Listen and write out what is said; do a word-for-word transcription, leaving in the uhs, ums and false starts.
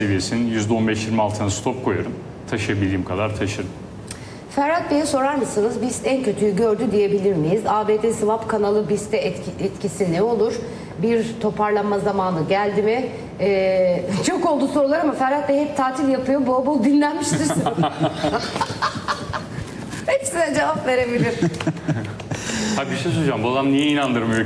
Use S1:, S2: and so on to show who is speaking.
S1: seviyesinin yüzde on beş yirmi altına stop koyarım. Taşıyabildiğim kadar taşırım.
S2: Ferhat Bey'e sorar mısınız? BIST en kötüyü gördü diyebilir miyiz? A B D swap kanalı BIST'e etki, etkisi ne olur? Bir toparlanma zamanı geldi mi? Ee, çok oldu sorular ama Ferhat Bey hep tatil yapıyor. Bol bol dinlenmiştir. Hepsine cevap verebilir.
S1: Ha bir şey söyleyeceğim. Bu adam niye inandırmıyor